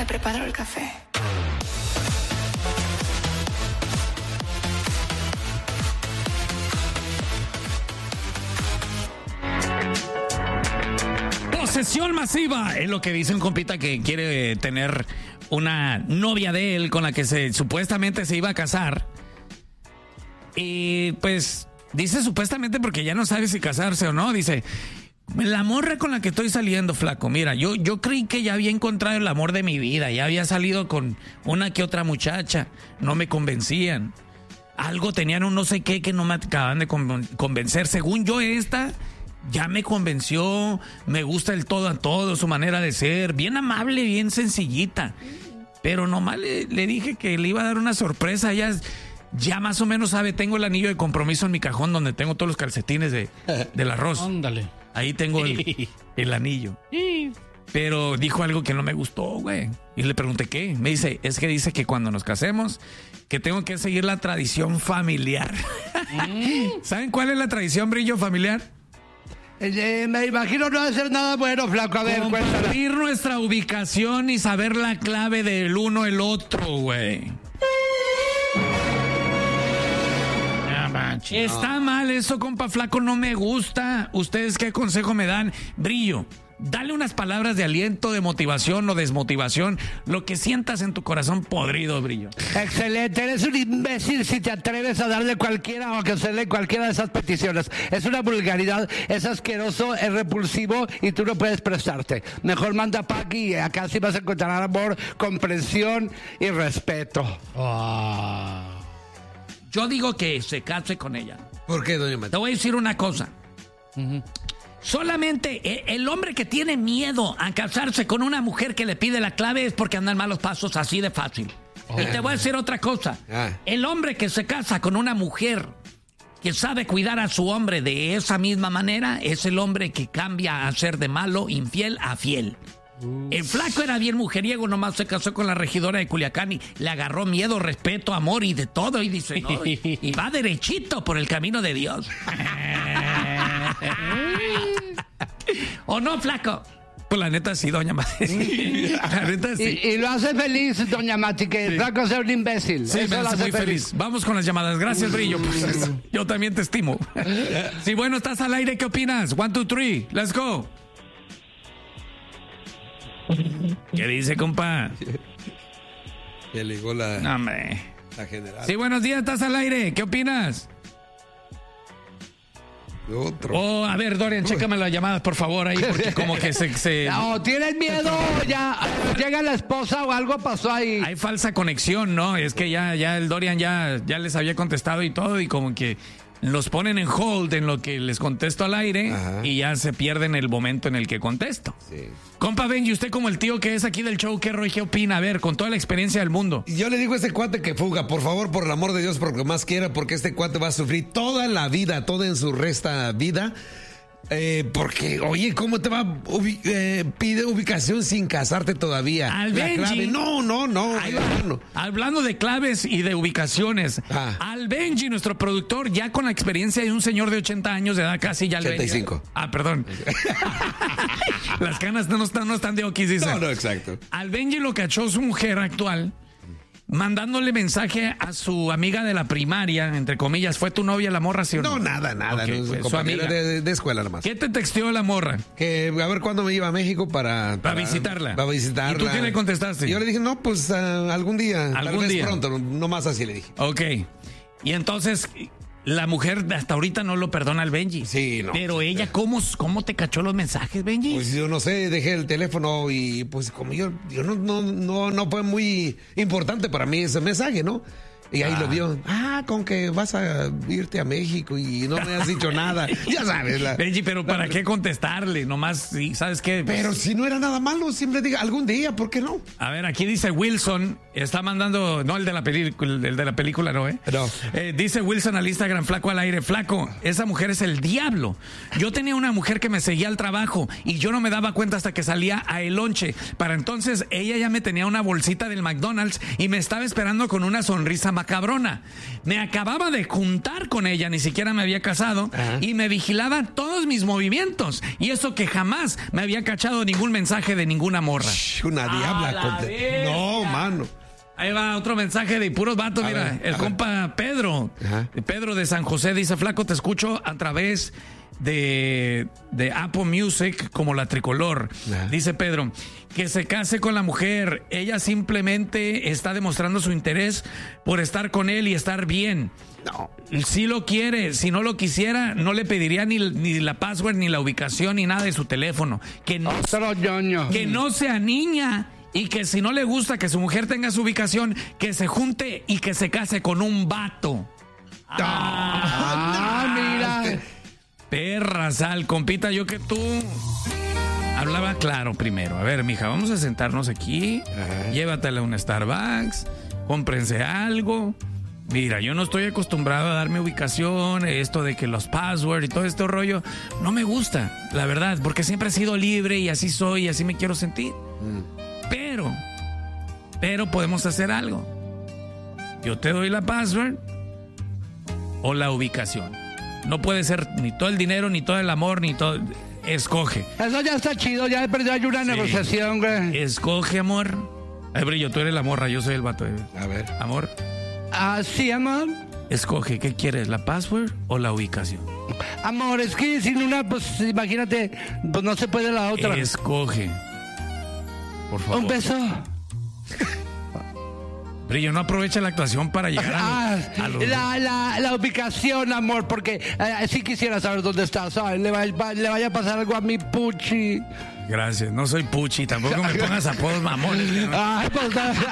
te preparo el café. Posesión masiva es lo que dice un compita que quiere tener una novia de él con la que supuestamente se iba a casar. Y pues dice supuestamente porque ya no sabe si casarse o no. Dice, la morra con la que estoy saliendo, flaco, mira, yo creí que ya había encontrado el amor de mi vida. Ya había salido con una que otra muchacha. No me convencían. Algo tenían un no sé qué que no me acaban de convencer. Según yo, esta ya me convenció. Me gusta el todo a todo, su manera de ser. Bien amable, bien sencillita. Pero nomás le dije que le iba a dar una sorpresa. Ella ya más o menos sabe, tengo el anillo de compromiso en mi cajón donde tengo todos los calcetines del arroz. Ándale. Ahí tengo el anillo. Pero dijo algo que no me gustó, güey. Y le pregunté qué. Me dice, es que dice que cuando nos casemos, que tengo que seguir la tradición familiar. ¿Saben cuál es la tradición, Brillo, familiar? Me imagino no va a ser nada bueno, flaco. A ver, compartir nuestra ubicación y saber la clave del uno el otro, güey. Está mal eso, compa flaco, no me gusta. ¿Ustedes qué consejo me dan? Brillo, dale unas palabras de aliento, de motivación o desmotivación, lo que sientas en tu corazón podrido, Brillo. Excelente, eres un imbécil si te atreves a darle cualquiera o que hacerle cualquiera de esas peticiones. Es una vulgaridad, es asqueroso, es repulsivo y tú no puedes prestarte. Mejor manda pa' aquí y acá sí vas a encontrar amor, comprensión y respeto. Yo digo que se case con ella. ¿Por qué, doña Mati? Te voy a decir una cosa. Solamente el hombre que tiene miedo a casarse con una mujer que le pide la clave es porque anda en malos pasos, así de fácil. Y te voy a decir otra cosa. El hombre que se casa con una mujer que sabe cuidar a su hombre de esa misma manera es el hombre que cambia a ser de malo, infiel a fiel. El flaco era bien mujeriego, nomás se casó con la regidora de Culiacán y le agarró miedo, respeto, amor y de todo. Y dice, no, y va derechito por el camino de Dios. ¿O no, flaco? Pues la neta sí, doña Mati. La neta sí. Y lo hace feliz, doña Mati, que el flaco sea un imbécil. Sí, me hace muy feliz. Vamos con las llamadas. Gracias, Brillo. Pues, yo también te estimo. Sí, bueno, estás al aire. ¿Qué opinas? 1, 2, 3. Let's go. ¿Qué dice, compa? Ya le llegó la general. Sí, buenos días, estás al aire. ¿Qué opinas? Otro. Oh, a ver, Dorian, chécame las llamadas, por favor, ahí, porque como que se... No, tienes miedo, ya llega la esposa o algo pasó ahí. Hay falsa conexión, ¿no? Es que ya el Dorian ya les había contestado y todo, y como que los ponen en hold en lo que les contesto al aire. Ajá. Y ya se pierden el momento en el que contesto. Sí. Compa Benji, usted como el tío que es aquí del show, ¿qué opina? A ver, con toda la experiencia del mundo. Yo le digo a este cuate que fuga, por favor, por el amor de Dios, porque más quiera, porque este cuate va a sufrir toda la vida, toda en su resta vida. Porque, oye, ¿cómo te va? Pide ubicación sin casarte todavía. Al Benji. No. Hablando de claves y de ubicaciones. Al Benji, nuestro productor, ya con la experiencia de un señor de 80 años de edad, casi ya 85. Perdón. Las canas no están de oquis, dice. No, exacto. Al Benji lo cachó su mujer actual, mandándole mensaje a su amiga de la primaria, entre comillas. ¿Fue tu novia la morra, sí o no? No, nada. Okay, no, pues, compañera de escuela nomás. ¿Qué te texteó la morra? Que a ver cuándo me iba a México para visitarla. Para visitarla. ¿Y tú qué le contestaste? Yo le dije, no, pues algún día. ¿Algún día? Pronto, no más así le dije. Ok. Y entonces... La mujer hasta ahorita no lo perdona al Benji. Sí, no. Pero ella, ¿cómo te cachó los mensajes, Benji? Pues yo no sé, dejé el teléfono y pues como yo no fue muy importante para mí ese mensaje, ¿no? Y ahí lo vio. Con que vas a irte a México y no me has dicho nada. Ya sabes. Benji, pero ¿para qué contestarle? Nomás, ¿sabes qué? Pero si no era nada malo, siempre diga, algún día, ¿por qué no? A ver, aquí dice Wilson, está mandando, no el de la película, no, ¿eh? No. Dice Wilson al Instagram, flaco al aire, flaco, esa mujer es el diablo. Yo tenía una mujer que me seguía al trabajo y yo no me daba cuenta hasta que salía a el lonche. Para entonces, ella ya me tenía una bolsita del McDonald's y me estaba esperando con una sonrisa macabrona. Me acababa de juntar con ella, ni siquiera me había casado, y me vigilaba todos mis movimientos. Y eso que jamás me había cachado ningún mensaje de ninguna morra. Una diabla. No, mano. Ahí va otro mensaje de puros vatos, mira. El compa Pedro. Pedro de San José dice, flaco, te escucho a través de Apple Music como La Tricolor. Dice Pedro, que se case con la mujer. Ella simplemente está demostrando su interés por estar con él y estar bien. No. Si lo quiere, si no lo quisiera, no le pediría ni la password, ni la ubicación, ni nada de su teléfono. Que no sea niña. Y que si no le gusta que su mujer tenga su ubicación, que se junte y que se case con un vato. Mira. Perra, sal, compita, yo que tú hablaba claro primero. A ver, mija, vamos a sentarnos aquí. Llévatela a un Starbucks. Cómprense algo. Mira, yo no estoy acostumbrado a darme ubicación, esto de que los passwords y todo este rollo. No me gusta, la verdad, porque siempre he sido libre y así soy y así me quiero sentir. Pero podemos hacer algo. Yo te doy la password o la ubicación. No puede ser ni todo el dinero, ni todo el amor, ni todo. Escoge. Eso ya está chido, ya he perdido una negociación, güey. Escoge, amor. Ay, Brillo, tú eres la morra, yo soy el vato. A ver. Amor. Sí, amor. Escoge, ¿qué quieres? ¿La password o la ubicación? Amor, es que sin una, pues imagínate, pues no se puede la otra. Escoge. Por favor. Un beso. Brillo, no aprovecha la actuación para llegar a los... La ubicación, amor, porque sí quisiera saber dónde estás. Le vaya a pasar algo a mi Puchi. Gracias, no soy Puchi, tampoco me pongas apodos mamones. Ay, pues,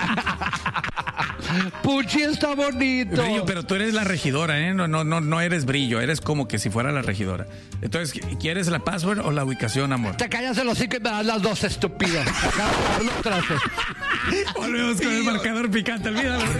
Puchi está bonito. Brillo, pero tú eres la regidora, ¿eh? No eres Brillo, eres como que si fuera la regidora. Entonces, ¿quieres la password o la ubicación, amor? Te callas el hocico y me das las dos, estúpido. Volvemos con el marcador picante, olvídalo.